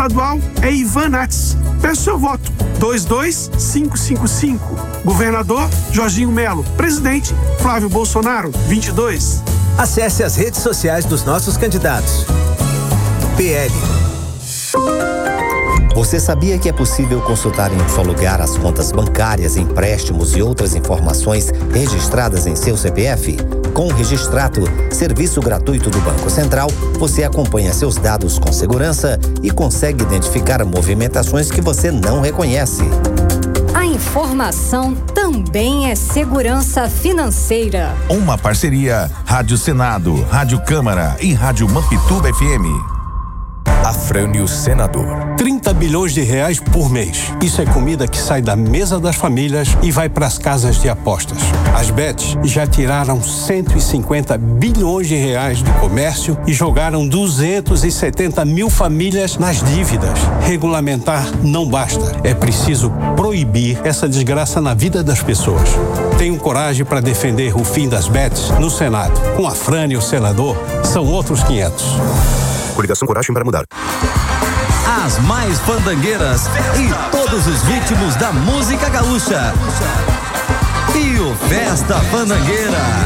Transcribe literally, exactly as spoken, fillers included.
estadual é Ivan Nats. Peço seu voto. dois dois cinco cinco cinco. Governador Jorginho Melo. Presidente Flávio Bolsonaro. vinte e dois. Acesse as redes sociais dos nossos candidatos. P L. Você sabia que é possível consultar em um só lugar as contas bancárias, empréstimos e outras informações registradas em seu C P F? Com o Registrato, serviço gratuito do Banco Central, você acompanha seus dados com segurança e consegue identificar movimentações que você não reconhece. A informação também é segurança financeira. Uma parceria Rádio Senado, Rádio Câmara e Rádio Mampituba F M. Afrânio Senador. trinta bilhões de reais por mês. Isso é comida que sai da mesa das famílias e vai para as casas de apostas. As bets já tiraram cento e cinquenta bilhões de reais do comércio e jogaram duzentas e setenta mil famílias nas dívidas. Regulamentar não basta. É preciso proibir essa desgraça na vida das pessoas. Tenho coragem para defender o fim das bets no Senado. Com Afrânio Senador, são outros quinhentos. Coligação Coragem para Mudar. As mais fandangueiras e todos os ritmos da música gaúcha. E o Festa Fandangueira.